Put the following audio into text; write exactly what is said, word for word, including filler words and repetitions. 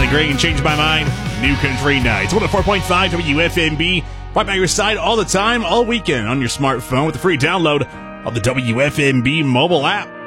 Riley Gray and Change My Mind. New Country Nights. one oh four point five W F M B. Right by your side all the time, all weekend on your smartphone with the free download of the W F M B mobile app.